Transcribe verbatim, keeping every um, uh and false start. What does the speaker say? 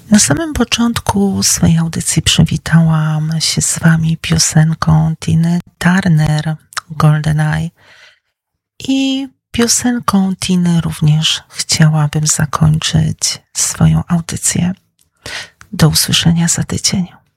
Na samym początku swojej audycji przywitałam się z Wami piosenką Tiny Turner, GoldenEye. I piosenką Tiny również chciałabym zakończyć swoją audycję. Do usłyszenia za tydzień.